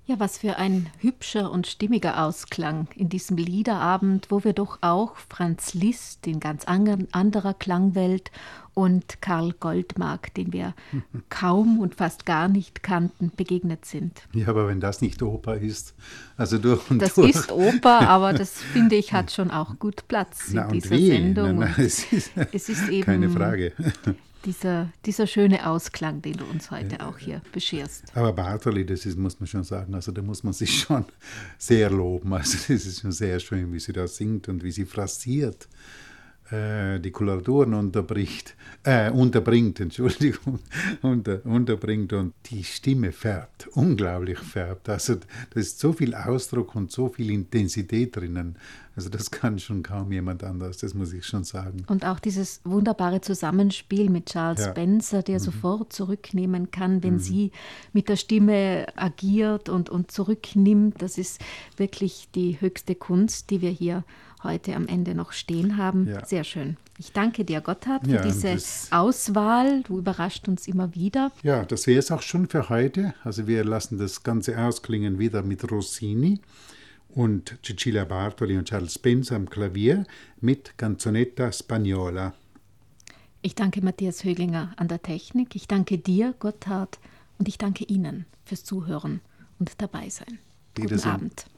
Ja, was für ein hübscher und stimmiger Ausklang in diesem Liederabend, wo wir doch auch Franz Liszt in ganz anderer Klangwelt und Karl Goldmark, den wir kaum und fast gar nicht kannten, begegnet sind. Ja, aber wenn das nicht Oper ist, also durch und Das durch. ist Oper, aber das finde ich hat schon auch gut Platz Na in und dieser wie? Sendung. Na, es ist Es ist keine eben Frage. dieser schöne Ausklang, den du uns heute auch hier bescherst. Aber Bartoli, das ist, muss man schon sagen, also da muss man sich schon sehr loben. Also das ist schon sehr schön, wie sie da singt und wie sie phrasiert, die Koloraturen unterbringt, Entschuldigung, unterbringt und die Stimme färbt, unglaublich färbt. Also da ist so viel Ausdruck und so viel Intensität drinnen. Also das kann schon kaum jemand anders, das muss ich schon sagen. Und auch dieses wunderbare Zusammenspiel mit Charles Spencer, der sofort zurücknehmen kann, wenn sie mit der Stimme agiert und zurücknimmt. Das ist wirklich die höchste Kunst, die wir hier heute am Ende noch stehen haben. Ja. Sehr schön. Ich danke dir, Gotthard, für diese Auswahl. Du überrascht uns immer wieder. Ja, das wäre es auch schon für heute. Also wir lassen das Ganze ausklingen wieder mit Rossini und Cecilia Bartoli und Charles Spencer am Klavier mit Canzonetta Spagnola. Ich danke Matthias Höglinger an der Technik. Ich danke dir, Gotthard, und ich danke Ihnen fürs Zuhören und dabei sein. Guten Abend.